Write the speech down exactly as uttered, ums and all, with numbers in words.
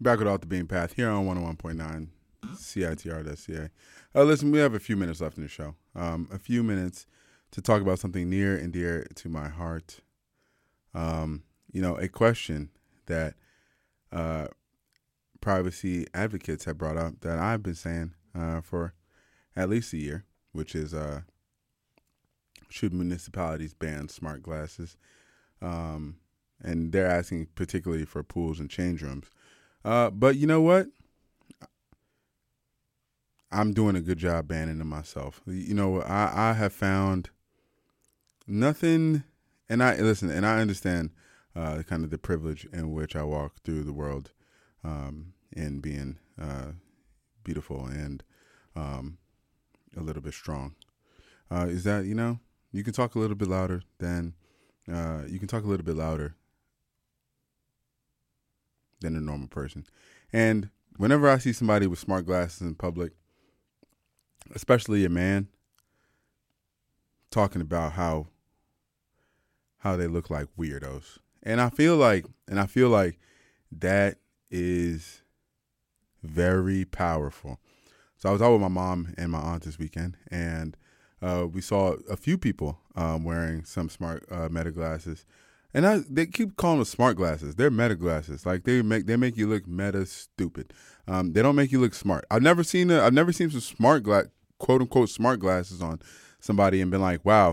Back with Off the Beam Path here on one oh one point nine C I T R C A. Uh, listen, we have a few minutes left in the show. Um, a few minutes to talk about something near and dear to my heart. Um, you know, a question that uh, privacy advocates have brought up that I've been saying uh, for at least a year, which is uh, should municipalities ban smart glasses? Um, and they're asking particularly for pools and change rooms. Uh, but you know what? I'm doing a good job banning them myself. You know, I, I have found nothing, and I listen, and I understand uh, kind of the privilege in which I walk through the world um, in being uh, beautiful and um, a little bit strong. Uh, is that, you know, you can talk a little bit louder than, uh, you can talk a little bit louder than a normal person. And whenever I see somebody with smart glasses in public, especially a man, talking about how how they look like weirdos. And I feel like and I feel like that is very powerful. So I was out with my mom and my aunt this weekend, and uh, we saw a few people um, wearing some smart uh, meta glasses. And I, they keep calling them smart glasses. They're meta glasses. Like they make they make you look meta stupid. Um, they don't make you look smart. I've never seen a, I've never seen some smart gla- quote unquote smart glasses on somebody and been like, wow,